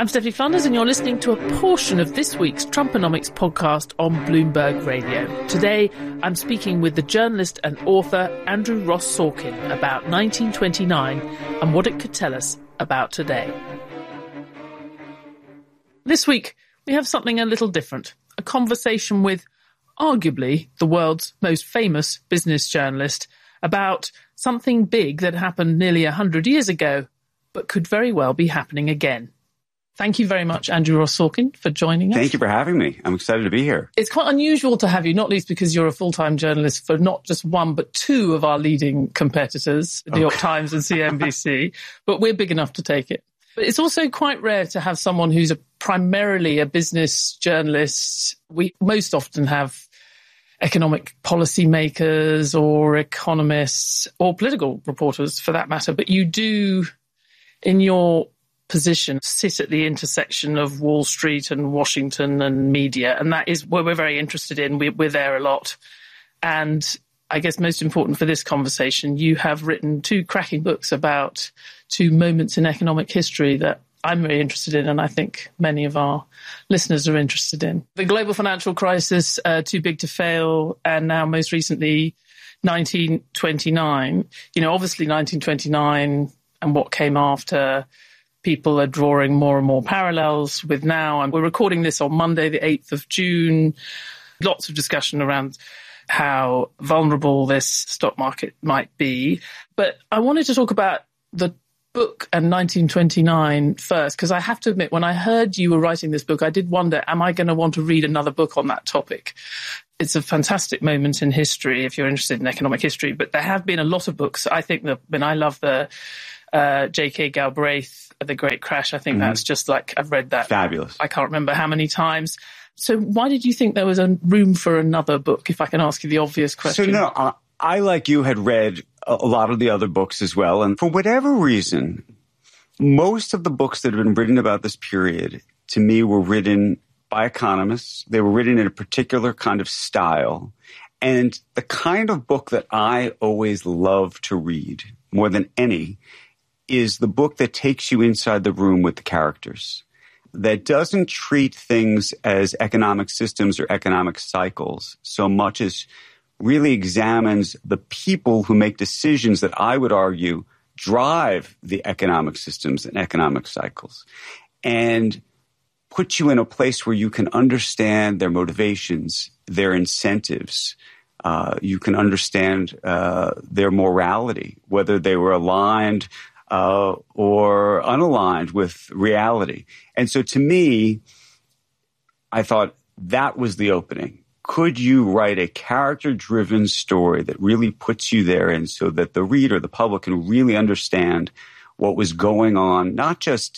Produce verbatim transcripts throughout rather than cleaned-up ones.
I'm Stephanie Flanders, and you're listening to a portion of this week's Trumponomics podcast on Bloomberg Radio. Today, I'm speaking with the journalist and author Andrew Ross Sorkin about nineteen twenty-nine and what it could tell us about today. This week, we have something a little different, a conversation with arguably the world's most famous business journalist about something big that happened nearly one hundred years ago, but could very well be happening again. Thank you very much, Andrew Ross Sorkin, for joining us. Thank you for having me. I'm excited to be here. It's quite unusual to have you, not least because you're a full-time journalist for not just one, but two of our leading competitors, the New York Times and C N B C, but we're big enough to take it. But it's also quite rare to have someone who's a, primarily a business journalist. We most often have economic policymakers or economists or political reporters for that matter, but you do, in your position, sit at the intersection of Wall Street and Washington and media, and that is what we're very interested in. We, we're there a lot. And I guess most important for this conversation, you have written two cracking books about two moments in economic history that I'm very interested in, and I think many of our listeners are interested in. The global financial crisis, uh, Too Big to Fail, and now most recently nineteen twenty-nine. You know, obviously nineteen twenty-nine and what came after, people are drawing more and more parallels with now. And we're recording this on Monday, the eighth of June. Lots of discussion around how vulnerable this stock market might be. But I wanted to talk about the book and nineteen twenty-nine first, because I have to admit, when I heard you were writing this book, I did wonder, am I going to want to read another book on that topic? It's a fantastic moment in history if you're interested in economic history, but there have been a lot of books. I think that when I love the uh, J K Galbraith, The Great Crash, I think mm-hmm. that's just like, I've read that. Fabulous. I can't remember how many times. So why did you think there was a room for another book, if I can ask you the obvious question? So no, uh, I, like you, had read a, a lot of the other books as well. And for whatever reason, most of the books that have been written about this period, to me, were written by economists. They were written in a particular kind of style. And the kind of book that I always love to read more than any is the book that takes you inside the room with the characters, that doesn't treat things as economic systems or economic cycles so much as really examines the people who make decisions that I would argue drive the economic systems and economic cycles, and puts you in a place where you can understand their motivations, their incentives. Uh, you can understand uh, their morality, whether they were aligned Uh, or unaligned with reality. And so to me, I thought that was the opening. Could you write a character-driven story that really puts you there in so that the reader, the public, can really understand what was going on, not just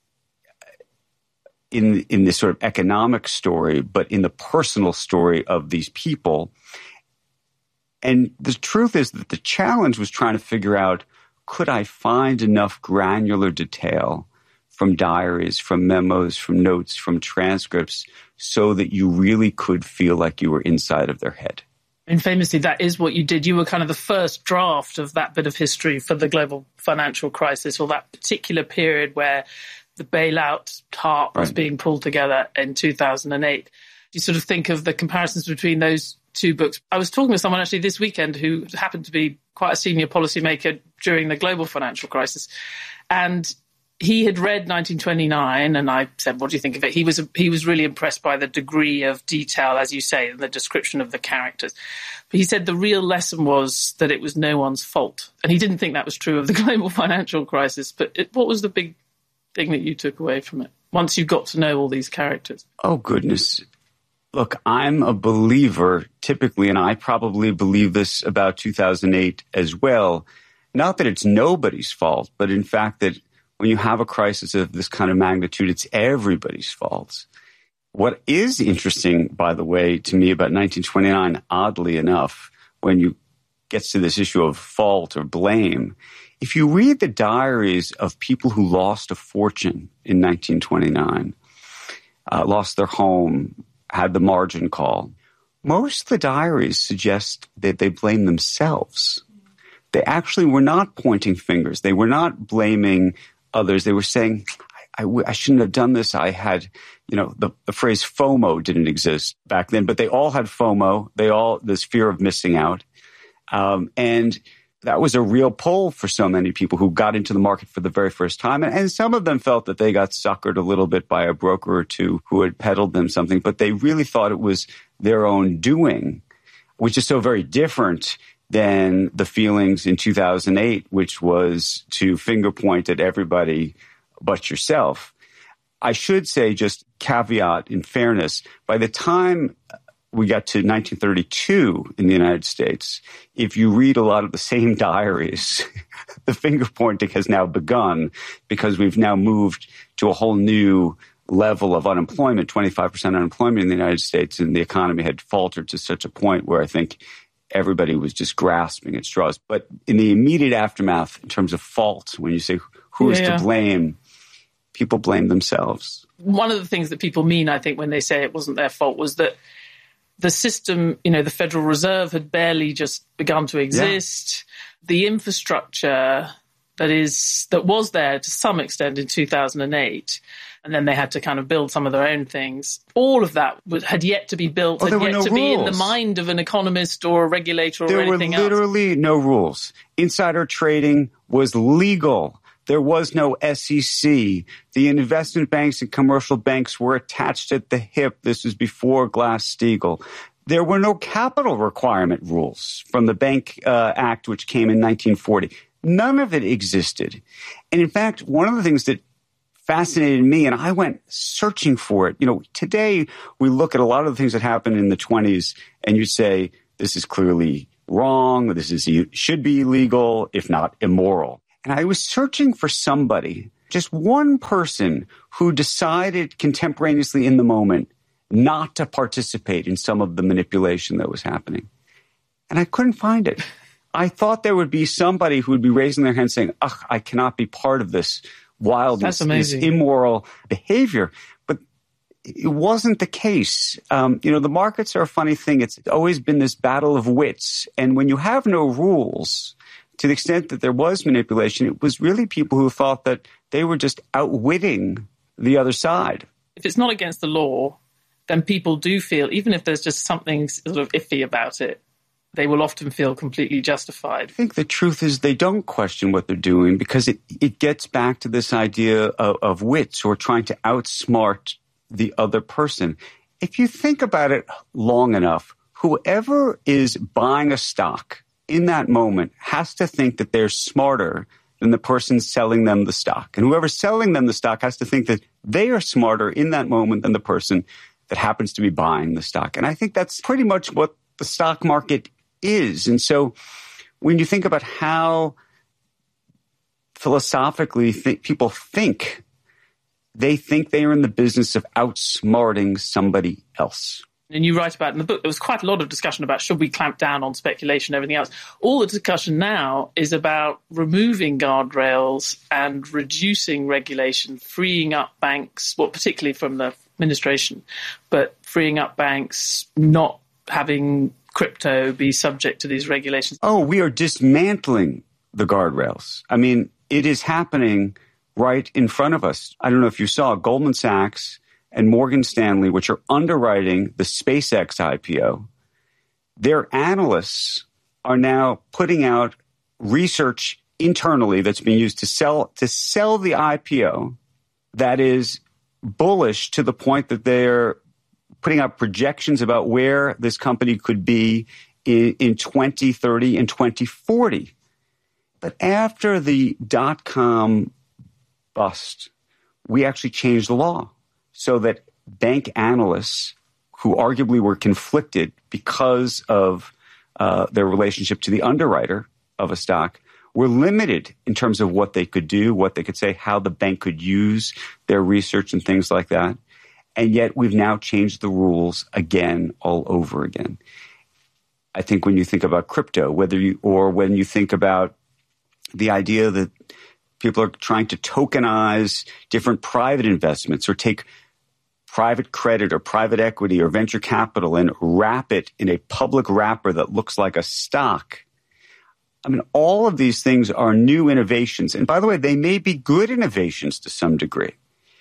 in, in this sort of economic story, but in the personal story of these people? And the truth is that the challenge was trying to figure out, could I find enough granular detail from diaries, from memos, from notes, from transcripts, so that you really could feel like you were inside of their head? And famously, that is what you did. You were kind of the first draft of that bit of history for the global financial crisis, or that particular period where the bailout TARP was right. being pulled together in two thousand eight. You sort of think of the comparisons between those two books. I was talking with someone actually this weekend who happened to be quite a senior policymaker during the global financial crisis. And he had read nineteen twenty-nine, and I said, what do you think of it? He was he was really impressed by the degree of detail, as you say, and the description of the characters. But he said the real lesson was that it was no one's fault. And he didn't think that was true of the global financial crisis. But it, what was the big thing that you took away from it once you got to know all these characters? Oh, goodness. Look, I'm a believer typically, and I probably believe this about two thousand eight as well, not that it's nobody's fault, but in fact that when you have a crisis of this kind of magnitude, it's everybody's fault. What is interesting, by the way, to me about nineteen twenty-nine, oddly enough, when you get to this issue of fault or blame, if you read the diaries of people who lost a fortune in nineteen twenty-nine, uh, lost their home, had the margin call, most of the diaries suggest that they blame themselves. They actually were not pointing fingers. They were not blaming others. They were saying, I, w- I shouldn't have done this. I had, you know, the, the phrase FOMO didn't exist back then, but they all had FOMO. They all, this fear of missing out. Um, and that was a real pull for so many people who got into the market for the very first time. And, and some of them felt that they got suckered a little bit by a broker or two who had peddled them something, but they really thought it was their own doing, which is so very different than the feelings in two thousand eight, which was to finger point at everybody but yourself. I should say, just caveat in fairness, by the time we got to nineteen thirty-two in the United States, if you read a lot of the same diaries, the finger pointing has now begun because we've now moved to a whole new level of unemployment, twenty-five percent unemployment in the United States, and the economy had faltered to such a point where I think everybody was just grasping at straws. But in the immediate aftermath, in terms of fault, when you say who is yeah, yeah. to blame, people blame themselves. One of the things that people mean, I think, when they say it wasn't their fault was that the system, you know, the Federal Reserve had barely just begun to exist. Yeah. The infrastructure that is that was there to some extent in two thousand eight, and then they had to kind of build some of their own things. All of that was, had yet to be built, oh, had yet no to rules. be in the mind of an economist or a regulator or there anything else. There were literally else. no rules. Insider trading was legal. There was no S E C. The investment banks and commercial banks were attached at the hip. This was before Glass-Steagall. There were no capital requirement rules from the Bank uh, Act, which came in nineteen forty. None of it existed. And in fact, one of the things that fascinated me, and I went searching for it, you know, today we look at a lot of the things that happened in the twenties and you say, this is clearly wrong, this is should be illegal, if not immoral. And I was searching for somebody, just one person who decided contemporaneously in the moment not to participate in some of the manipulation that was happening. And I couldn't find it. I thought there would be somebody who would be raising their hand saying, ugh, I cannot be part of this wildness, this immoral behavior. But it wasn't the case. Um, you know, the markets are a funny thing. It's always been this battle of wits. And when you have no rules, to the extent that there was manipulation, it was really people who thought that they were just outwitting the other side. If it's not against the law, then people do feel, even if there's just something sort of iffy about it, they will often feel completely justified. I think the truth is they don't question what they're doing because it, it gets back to this idea of, of wits or trying to outsmart the other person. If you think about it long enough, whoever is buying a stock in that moment has to think that they're smarter than the person selling them the stock. And whoever's selling them the stock has to think that they are smarter in that moment than the person that happens to be buying the stock. And I think that's pretty much what the stock market is. And so when you think about how philosophically th- people think, they think they are in the business of outsmarting somebody else. And you write about in the book, there was quite a lot of discussion about should we clamp down on speculation and everything else. All the discussion now is about removing guardrails and reducing regulation, freeing up banks, well, particularly from the administration, but freeing up banks, not having crypto be subject to these regulations. Oh, we are dismantling the guardrails. I mean, it is happening right in front of us. I don't know if you saw Goldman Sachs and Morgan Stanley, which are underwriting the SpaceX I P O. Their analysts are now putting out research internally that's being used to sell to sell the I P O that is bullish to the point that they're putting out projections about where this company could be in, in twenty thirty and twenty forty. But after the dot-com bust, we actually changed the law so that bank analysts who arguably were conflicted because of uh, their relationship to the underwriter of a stock were limited in terms of what they could do, what they could say, how the bank could use their research and things like that. And yet we've now changed the rules again, all over again. I think when you think about crypto, whether you, or when you think about the idea that people are trying to tokenize different private investments or take private credit or private equity or venture capital and wrap it in a public wrapper that looks like a stock. I mean, all of these things are new innovations. And by the way, they may be good innovations to some degree.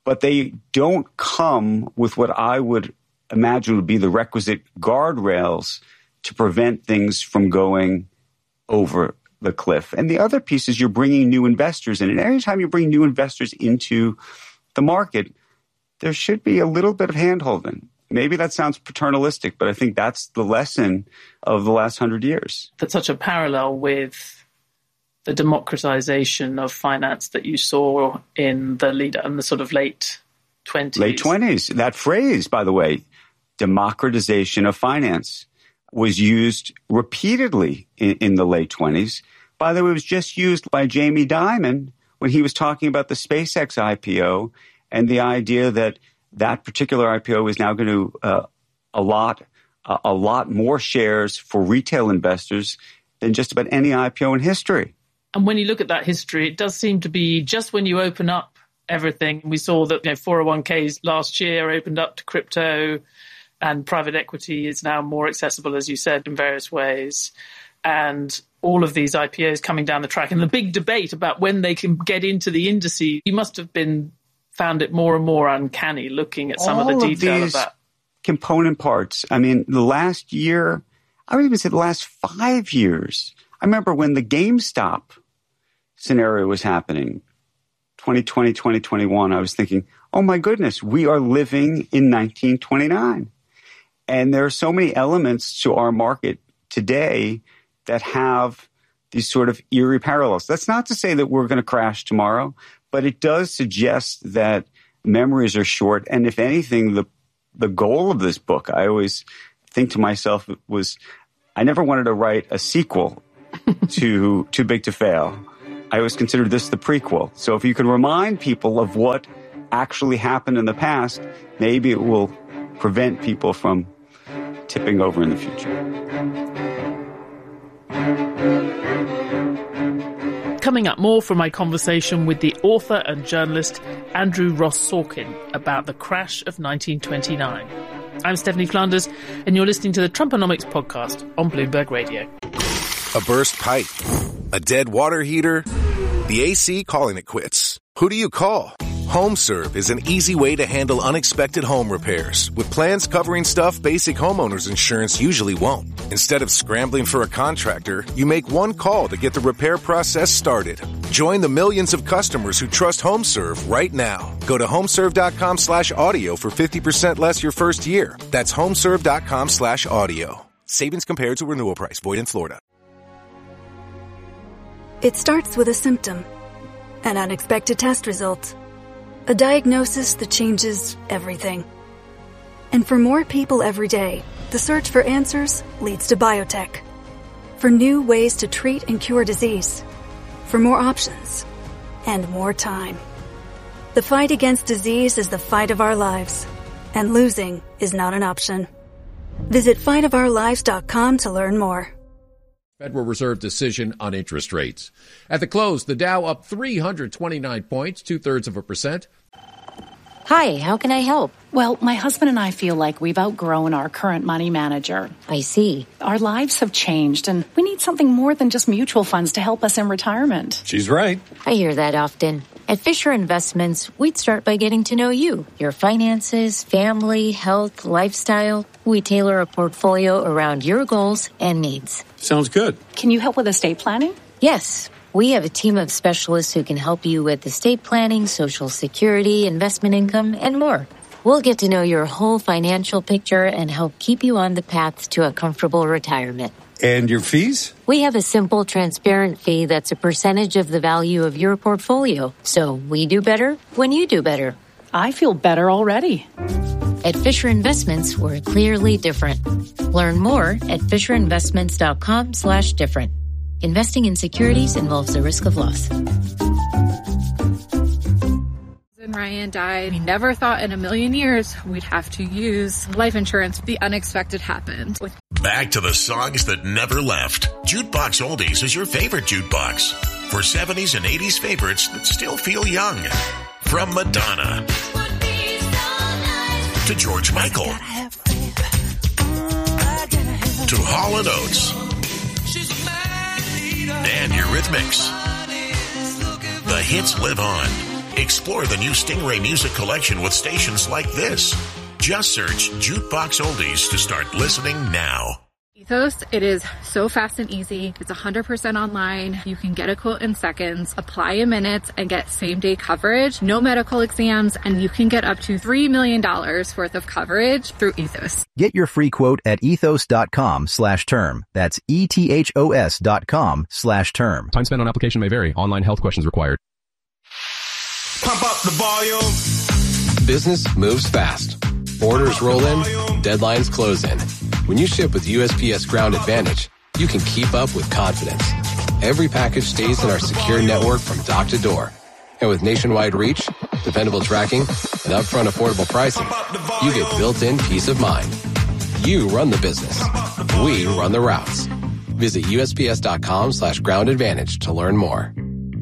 but they don't come with what I would imagine would be the requisite guardrails to prevent things from going over the cliff. And the other piece is you're bringing new investors in. And every time you bring new investors into the market, there should be a little bit of hand-holding. Maybe that sounds paternalistic, but I think that's the lesson of the last hundred years. That's such a parallel with the democratization of finance that you saw in the lead in the sort of late twenties. Late twenties. That phrase, by the way, democratization of finance, was used repeatedly in, in the late twenties. By the way, it was just used by Jamie Dimon when he was talking about the SpaceX I P O and the idea that that particular I P O is now going to uh, allot uh, a lot more shares for retail investors than just about any I P O in history. And when you look at that history, it does seem to be just when you open up everything. We saw that, you know, four oh one k's last year opened up to crypto, and private equity is now more accessible, as you said, in various ways. And all of these I P Os coming down the track, and the big debate about when they can get into the indices, you must have been found it more and more uncanny looking at some all of the detail of, of that. Component parts. I mean, the last year, I would even say the last five years. I remember when the GameStop scenario was happening, twenty twenty, twenty twenty-one, I was thinking, oh my goodness, we are living in nineteen twenty-nine. And there are so many elements to our market today that have these sort of eerie parallels. That's not to say that we're going to crash tomorrow, but it does suggest that memories are short. And if anything, the the goal of this book, I always think to myself, was I never wanted to write a sequel to Too Big to Fail. I always considered this the prequel. So if you can remind people of what actually happened in the past, maybe it will prevent people from tipping over in the future. Coming up, more from my conversation with the author and journalist Andrew Ross Sorkin about the crash of nineteen twenty-nine. I'm Stephanie Flanders, and you're listening to the Trumponomics podcast on Bloomberg Radio. A burst pipe, a dead water heater, the A C calling it quits. Who do you call? HomeServe is an easy way to handle unexpected home repairs with plans covering stuff basic homeowners insurance usually won't. Instead of scrambling for a contractor, you make one call to get the repair process started. Join the millions of customers who trust HomeServe right now. Go to homeserve.com slash audio for fifty percent less your first year. That's homeserve.com slash audio. Savings compared to renewal price. Void in Florida. It starts with a symptom, an unexpected test result, a diagnosis that changes everything. And for more people every day, the search for answers leads to biotech. For new ways to treat and cure disease. For more options. And more time. The fight against disease is the fight of our lives. And losing is not an option. Visit fight of our lives dot com to learn more. Federal Reserve decision on interest rates. At the close, the Dow up three hundred twenty-nine points, two-thirds of a percent. Hi, how can I help? Well, my husband and I feel like we've outgrown our current money manager. I see. Our lives have changed, and we need something more than just mutual funds to help us in retirement. She's right. I hear that often. At Fisher Investments, we'd start by getting to know you, your finances, family, health, lifestyle. We tailor a portfolio around your goals and needs. Sounds good. Can you help with estate planning? Yes. We have a team of specialists who can help you with estate planning, Social Security, investment income, and more. We'll get to know your whole financial picture and help keep you on the path to a comfortable retirement. And your fees? We have a simple, transparent fee that's a percentage of the value of your portfolio. So we do better when you do better. I feel better already. At Fisher Investments, we're clearly different. Learn more at FisherInvestments.com slash different. Investing in securities involves the risk of loss. When Ryan died, we never thought in a million years we'd have to use life insurance. The unexpected happened. Back to the songs that never left. Jukebox Oldies is your favorite jukebox. For seventies and eighties favorites that still feel young. From Madonna to George Michael to Hall and Oates and Eurythmics. The hits live on Explore the new Stingray music collection with stations like this. Just search Jukebox Oldies to start listening now. Ethos, it is so fast and easy. It's one hundred percent online. You can get a quote in seconds, apply in minutes, and get same-day coverage, no medical exams, and you can get up to three million dollars worth of coverage through Ethos. Get your free quote at ethos.com slash term. That's E-T-H-O-S dot com slash term. Time spent on application may vary. Online health questions required. Pump up the volume. Business moves fast. Orders roll in, deadlines close in. When you ship with U S P S Ground Advantage, you can keep up with confidence. Every package stays in our secure network from dock to door. And with nationwide reach, dependable tracking, and upfront affordable pricing, you get built-in peace of mind. You run the business. We run the routes. Visit USPS.com slash ground advantage to learn more.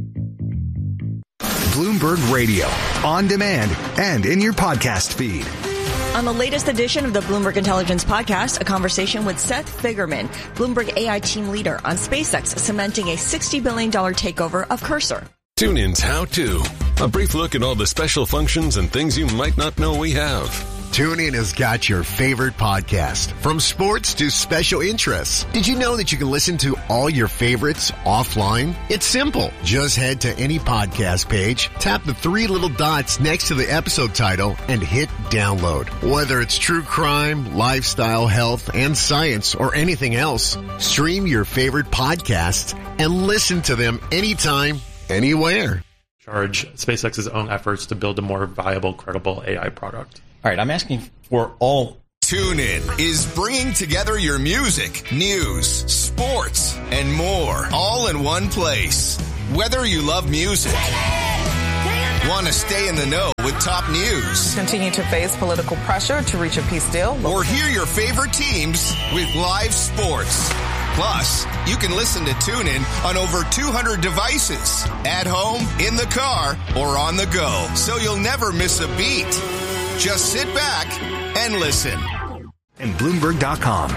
Bloomberg Radio, on demand and in your podcast feed. On the latest edition of the Bloomberg Intelligence Podcast, a conversation with Seth Figerman, Bloomberg A I team leader on SpaceX cementing a sixty billion dollars takeover of Cursor. Tune in's How To, a brief look at all the special functions and things you might not know we have. TuneIn has got your favorite podcast, from sports to special interests. Did you know that you can listen to all your favorites offline? It's simple. Just head to any podcast page, tap the three little dots next to the episode title, and hit download. Whether it's true crime, lifestyle, health, and science, or anything else, stream your favorite podcasts and listen to them anytime, anywhere. Charge SpaceX's own efforts to build a more viable, credible A I product. All right, I'm asking for all. TuneIn is bringing together your music, news, sports, and more, all in one place. Whether you love music, want to stay in the know with top news, continue to face political pressure to reach a peace deal, or hear your favorite teams with live sports. Plus, you can listen to TuneIn on over two hundred devices, at home, in the car, or on the go, so you'll never miss a beat. Just sit back and listen. And Bloomberg dot com.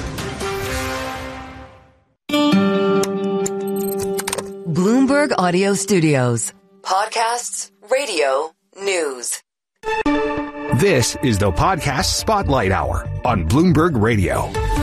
Bloomberg Audio Studios. Podcasts, radio, news. This is the Podcast Spotlight Hour on Bloomberg Radio.